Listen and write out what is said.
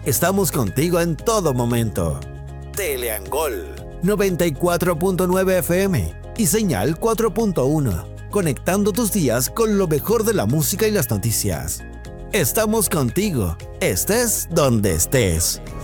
Estamos contigo en todo momento. Teleangol 94.9 FM y señal 4.1, conectando tus días con lo mejor de la música y las noticias. Estamos contigo, estés donde estés.